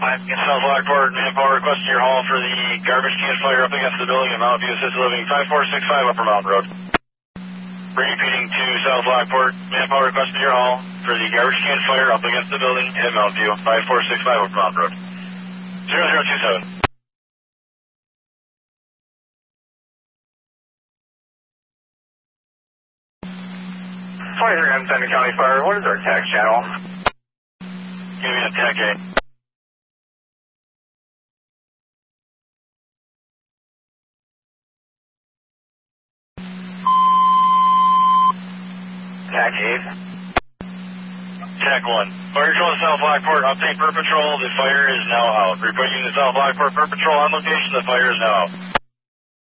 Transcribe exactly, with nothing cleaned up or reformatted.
five. South Lockport, manpower request to your hall for the garbage can fire up against the building at Mountain View Assisted Living, five four six five Upper Mountain Road. Repeating to South Lockport, manpower request to your hall for the garbage can fire up against the building at Mountain View, five four six five Upper Mountain Road. zero zero two seven. twenty-three M Tennant County Fire, what is our tax channel? Give me a T A C A. T A C eight. T A C one. Fire control to South Lockport, update per patrol, the fire is now out. Reporting to South Lockport per patrol on location, the fire is now out.